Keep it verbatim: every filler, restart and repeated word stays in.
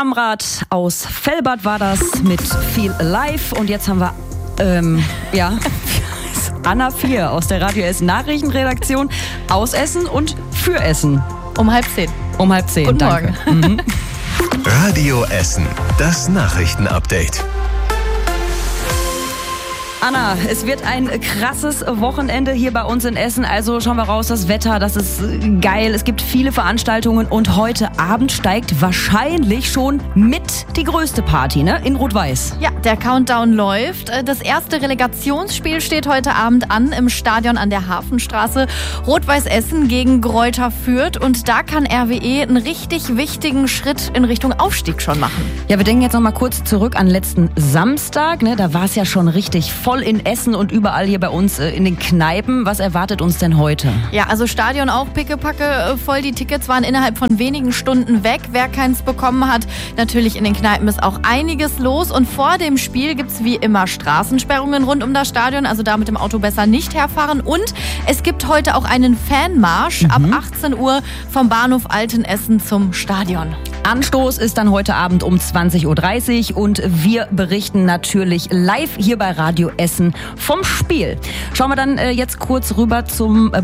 Amrath aus Velbert war das mit viel Live. Und jetzt haben wir, ähm, ja, Anna vier aus der Radio Essen Nachrichtenredaktion aus Essen und für Essen. Um halb zehn. Um halb zehn, Guten danke. Morgen. Mhm. Radio Essen, das Nachrichtenupdate. Anna, es wird ein krasses Wochenende hier bei uns in Essen. Also schauen wir raus, das Wetter, das ist geil. Es gibt viele Veranstaltungen und heute Abend steigt wahrscheinlich schon mit die größte Party, ne? In Rot-Weiß. Ja, der Countdown läuft. Das erste Relegationsspiel steht heute Abend an im Stadion an der Hafenstraße. Rot-Weiß Essen gegen Greuther Fürth. Und da kann R W E einen richtig wichtigen Schritt in Richtung Aufstieg schon machen. Ja, wir denken jetzt noch mal kurz zurück an letzten Samstag. Ne? Da war es ja schon richtig voll in Essen und überall hier bei uns äh, in den Kneipen. Was erwartet uns denn heute? Ja, also Stadion auch pickepacke äh, voll. Die Tickets waren innerhalb von wenigen Stunden weg. Wer keins bekommen hat, natürlich in den Kneipen ist auch einiges los. Und vor dem Spiel gibt's wie immer Straßensperrungen rund um das Stadion. Also da mit dem Auto besser nicht herfahren. Und es gibt heute auch einen Fanmarsch mhm. ab achtzehn Uhr vom Bahnhof Altenessen zum Stadion. Anstoß ist dann heute Abend um zwanzig Uhr dreißig und wir berichten natürlich live hier bei Radio Essen vom Spiel. Schauen wir dann äh, jetzt kurz rüber zum äh,